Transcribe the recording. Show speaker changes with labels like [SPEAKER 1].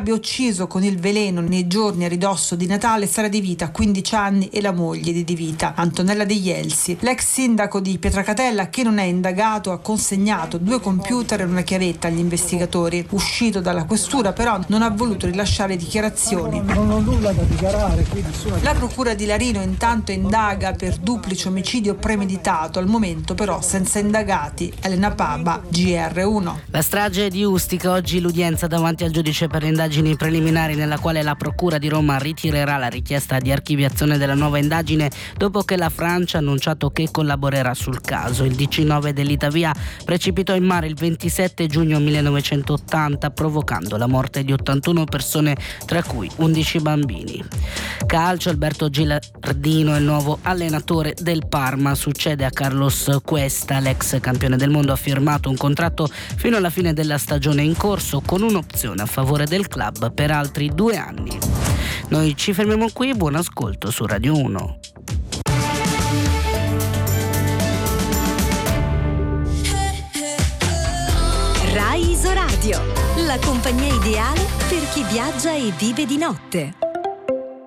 [SPEAKER 1] abbia ucciso con il veleno nei giorni a ridosso di Natale Sara Di Vita, 15 anni, e la moglie di Di Vita, Antonella De Jelsi. L'ex sindaco di Pietracatella, che non è indagato, ha consegnato 2 computer e una chiavetta agli investigatori. Uscito dalla questura però non ha voluto rilasciare dichiarazioni.
[SPEAKER 2] Non ho nulla da dichiarare.
[SPEAKER 1] La procura di Larino intanto indaga per duplice omicidio premeditato, al momento però senza indagati. Elena Paba, GR1.
[SPEAKER 3] La strage di Ustica, oggi l'udienza davanti al giudice per le indagini preliminari, nella quale la procura di Roma ritirerà la richiesta di archiviazione della nuova indagine dopo che la Francia ha annunciato che collaborerà sul caso. Il DC-9 dell'Itavia precipitò in mare il 27 giugno 1980, provocando la morte di 81 persone, tra cui 11 bambini. Calcio, Alberto Gilardino è il nuovo allenatore del Parma, succede a Carlos Cuesta. L'ex campione del mondo ha firmato un contratto fino alla fine della stagione in corso, con un'opzione a favore del club per altri 2 anni. Noi ci fermiamo qui, buon ascolto su Radio 1.
[SPEAKER 4] Rai Isoradio, la compagnia ideale per chi viaggia e vive di notte.